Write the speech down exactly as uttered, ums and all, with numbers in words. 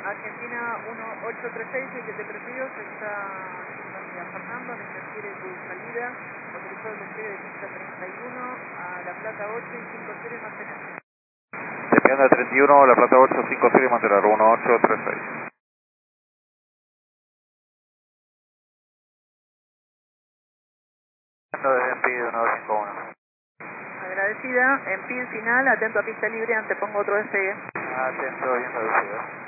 Argentina uno ocho tres seis, siete tres dos, se está haciendo hacia Fernando, me transfiere tu salida, autorizado el despegue de pista treinta y uno a La Plata ocho y cinco cero y mantener. Despeando de treinta y uno, La Plata ocho, cinco cero y mantener, uno ocho tres seis. Desde Empid uno dos cinco uno. Agradecida, en pin final, atento a pista libre, antepongo otro despegue. Atento, bien reducido.